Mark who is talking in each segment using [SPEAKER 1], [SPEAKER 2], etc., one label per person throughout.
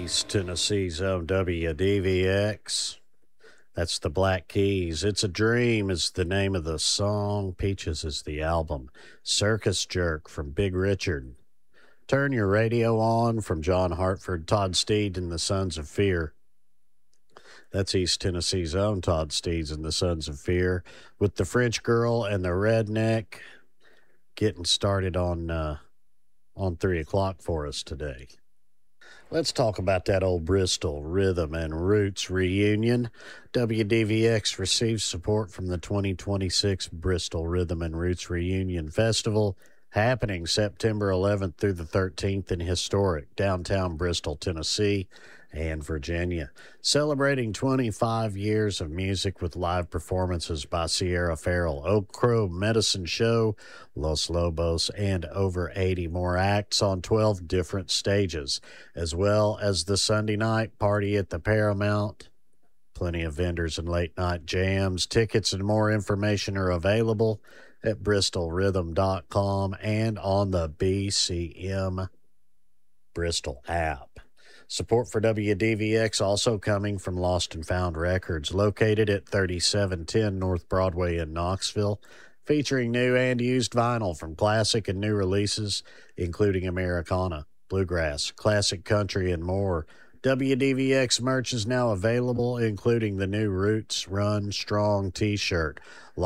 [SPEAKER 1] East Tennessee's own WDVX. That's the Black Keys. It's a Dream is the name of the song. Peaches is the album. Circus Jerk from Big Richard. Turn Your Radio On from John Hartford, Todd Steed and the Sons of Fear. That's East Tennessee's own Todd Steeds and the Sons of Fear with the French Girl and the Redneck getting started on 3 o'clock for us today. Let's talk about that old Bristol Rhythm and Roots reunion. WDVX receives support from the 2026 Bristol Rhythm and Roots Reunion Festival, happening September 11th through the 13th in historic downtown Bristol, Tennessee, and Virginia. Celebrating 25 years of music with live performances by Sierra Farrell, Oak Crow Medicine Show, Los Lobos, and over 80 more acts on 12 different stages, as well as the Sunday night party at the Paramount. Plenty of vendors and late-night jams. Tickets and more information are available at bristolrhythm.com and on the BCM Bristol app. Support for WDVX also coming from Lost and Found Records, located at 3710 North Broadway in Knoxville, featuring new and used vinyl from classic and new releases, including Americana, bluegrass, classic country, and more. WDVX merch is now available, including the new Roots Run Strong t-shirt.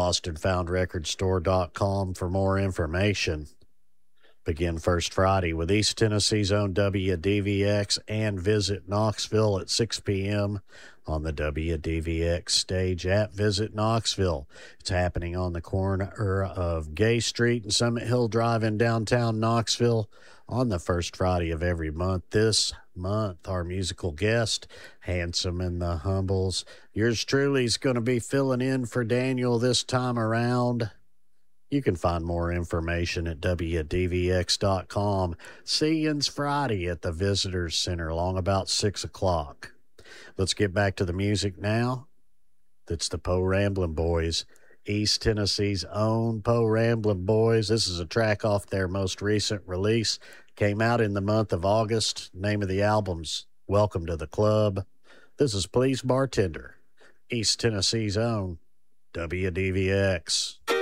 [SPEAKER 1] LostandFoundRecordStore.com for more information. Begin First Friday with East Tennessee's own WDVX and visit Knoxville at 6 p.m. on the WDVX stage at Visit Knoxville. It's happening on the corner of Gay Street and Summit Hill Drive in downtown Knoxville on the first Friday of every month. This month, our musical guest, Handsome and the Humbles. Yours truly is going to be filling in for Daniel this time around. You can find more information at WDVX.com. See yous Friday at the Visitors Center along about 6 o'clock. Let's get back to the music now. That's the Po Ramblin' Boys, East Tennessee's own Po Ramblin' Boys. This is a track off their most recent release. Came out in the month of August. Name of the album's Welcome to the Club. This is Please Bartender, East Tennessee's own WDVX.